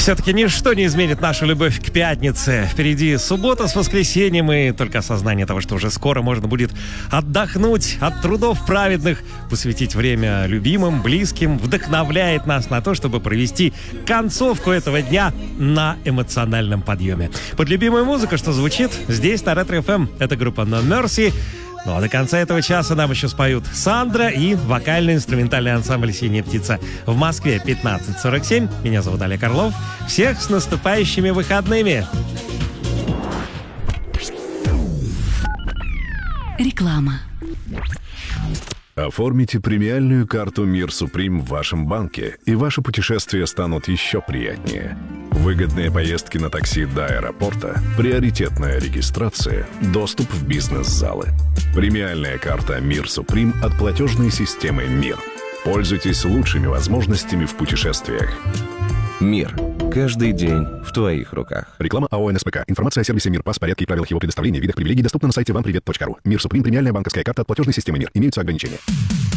Все-таки ничто не изменит нашу любовь к пятнице. Впереди суббота с воскресеньем, и только осознание того, что уже скоро можно будет отдохнуть от трудов праведных, посвятить время любимым, близким, вдохновляет нас на то, чтобы провести концовку этого дня на эмоциональном подъеме. Под любимую музыку, что звучит здесь, на Ретро-ФМ, это группа No Mercy. Ну а до конца этого часа нам еще споют Сандра и вокально-инструментальный ансамбль «Синяя птица». В Москве 15:47. Меня зовут Олег Орлов. Всех с наступающими выходными! Реклама. Оформите премиальную карту «Мир Суприм» в вашем банке, и ваши путешествия станут еще приятнее. Выгодные поездки на такси до аэропорта, приоритетная регистрация, доступ в бизнес-залы. Премиальная карта «Мир Суприм» от платежной системы «Мир». Пользуйтесь лучшими возможностями в путешествиях. Мир. Каждый день в твоих руках. Реклама АО «НСПК». Информация о сервисе «Мир», порядке и правилах его предоставления, видах привилегий доступна на сайте вампривет.ру. «Мир Суприм» — премиальная банковская карта от платежной системы «Мир». Имеются ограничения.